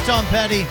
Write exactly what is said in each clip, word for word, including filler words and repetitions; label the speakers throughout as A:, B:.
A: Tom Petty.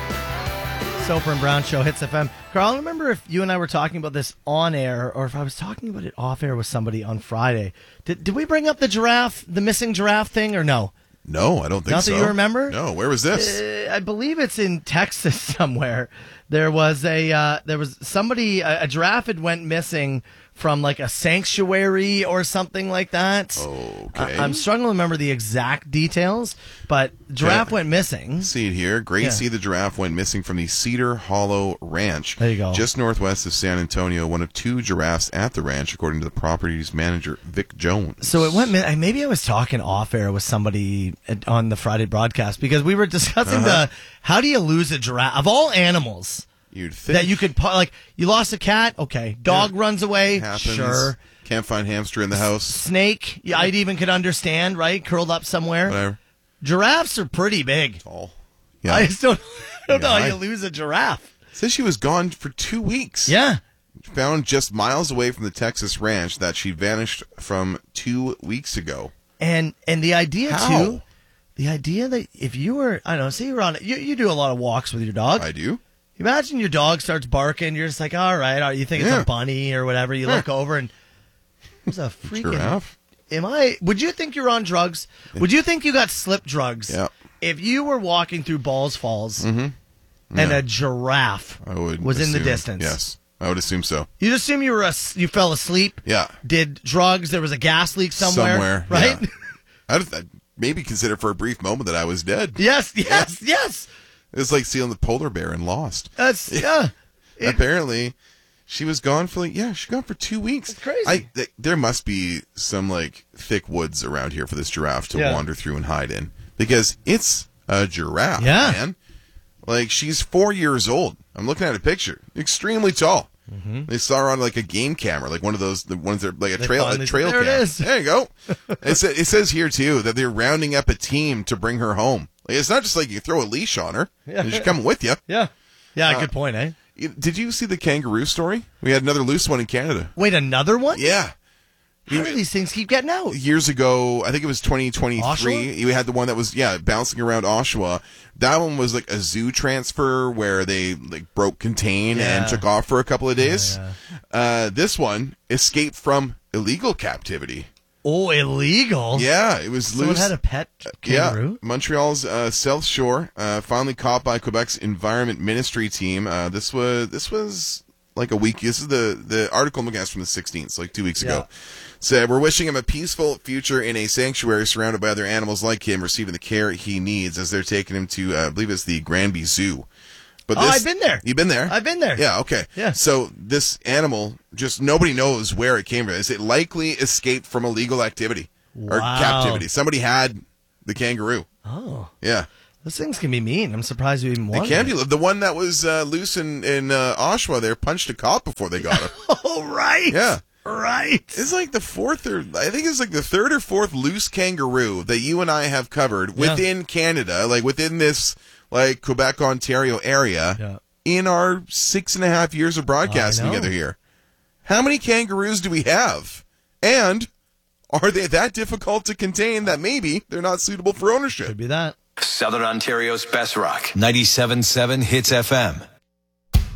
A: Soper and Brown Show, Hits F M. Carl, I don't remember if you and I were talking about this on air or if I was talking about it off air with somebody on Friday. Did, did we bring up the giraffe, the missing giraffe thing, or no?
B: No, I don't think
A: Not
B: so.
A: that you remember?
B: No, where was this?
A: Uh, I believe it's in Texas somewhere. There was a uh, there was somebody a, a giraffe had went missing from like a sanctuary or something like that.
B: Okay.
A: I, I'm struggling to remember the exact details, but giraffe
B: Yeah.
A: went missing.
B: See it here. Gracie
A: Yeah.
B: the giraffe went missing from the Cedar Hollow Ranch.
A: There you go.
B: Just northwest of San Antonio, one of two giraffes at the ranch, according to the property's manager, Vic Jones.
A: So it went. mi- Maybe I was talking off air with somebody at- on the Friday broadcast because we were discussing
B: Uh-huh.
A: the how do you lose a giraffe of all animals
B: You'd think
A: that you could pu- like you lost a cat, okay, dog
B: Yeah.
A: runs away,
B: happens.
A: sure,
B: Can't find hamster in the house.
A: snake, yeah, I'd even could understand, right, curled up somewhere.
B: Whatever.
A: Giraffes are pretty big.
B: Tall. Yeah.
A: I just don't, I don't
B: Yeah,
A: know how
B: I-
A: you lose a giraffe.
B: Says she was gone for two weeks.
A: Yeah.
B: Found just miles away from the Texas ranch that she vanished from two weeks ago.
A: And and the idea
B: How?
A: too, the idea that if you were, I don't know, say you're on, you, you do a lot of walks with your dog.
B: I do.
A: Imagine your dog starts barking. You're just like, all right, all right, you think it's
B: Yeah.
A: a bunny or whatever. You
B: Yeah.
A: look over and there's a freaking
B: Giraffe.
A: Am I? Would you think you're on drugs? Would you think you got slip drugs?
B: Yeah.
A: If you were walking through Balls Falls
B: Mm-hmm.
A: and
B: Yeah.
A: a giraffe
B: I would
A: was in the
B: assume-
A: distance.
B: Yes, I would assume so.
A: You'd assume you were a, you fell asleep.
B: Yeah.
A: Did drugs? There was a gas leak somewhere.
B: Somewhere,
A: right?
B: yeah. I'd, I'd maybe consider for a brief moment that I was dead.
A: yes, yes, yes.
B: It was like seeing the polar bear in Lost.
A: That's yeah. It-
B: Apparently, she was gone for like yeah, she gone for two weeks.
A: It's crazy.
B: I th- there must be some like thick woods around here for this giraffe to
A: Yeah.
B: wander through and hide in because it's a giraffe.
A: Yeah.
B: man. Like she's four years old. I'm looking at a picture. Extremely tall.
A: Mm-hmm.
B: They saw her on like a game camera, like one of those the ones that are like a
A: They
B: trail a
A: finally-
B: trail
A: there it
B: cam.
A: is.
B: There you go. it, sa- it says here too that they're rounding up a team to bring her home. Like, it's not just like you throw a leash on her.
A: Yeah.
B: She's coming with you.
A: yeah. Yeah.
B: Uh,
A: good point, eh?
B: Did you see the kangaroo story? We had another loose one in Canada.
A: Wait, another one?
B: Yeah.
A: How do these things keep getting out?
B: Years ago, I think it was twenty twenty-three,
A: Oshawa?
B: you had the one that was, yeah, bouncing around Oshawa. That one was like a zoo transfer where they like broke contain
A: Yeah.
B: and took off for a couple of days.
A: Yeah,
B: Uh, this one escaped from illegal captivity.
A: Oh, illegal.
B: Yeah, it was
A: Someone
B: loose.
A: had a pet kangaroo.
B: Yeah, Montreal's uh, South Shore uh, finally caught by Quebec's Environment Ministry team. Uh, this was this was like a week. This is the the article I'm looking at is from the sixteenth, so like two weeks ago. Said we're wishing him a peaceful future in a sanctuary surrounded by other animals like him, receiving the care he needs as they're taking him to uh, I believe it's the Granby Zoo. But
A: Oh,
B: this,
A: I've been there.
B: You've been there?
A: I've been there.
B: Yeah, okay.
A: Yeah.
B: So this animal, just nobody knows where it came from. Is it likely escaped from illegal activity or
A: Wow.
B: captivity? Somebody had the kangaroo.
A: Oh,
B: Yeah.
A: those things can be mean. I'm surprised you even
B: They
A: wanted
B: can
A: it.
B: be. The one that was uh, loose in, in uh, Oshawa there punched a cop before they got him.
A: Oh, right.
B: Yeah.
A: Right.
B: It's like the fourth or I think it's like the third or fourth loose kangaroo that you and I have covered within Canada, like within this like Quebec, Ontario area
A: Yeah.
B: in our six and a half years of broadcasting
A: I know.
B: together here. How many kangaroos do we have? And are they that difficult to contain that maybe they're not suitable for ownership?
A: Could be that.
C: Southern Ontario's best rock. ninety-seven point seven Hits F M.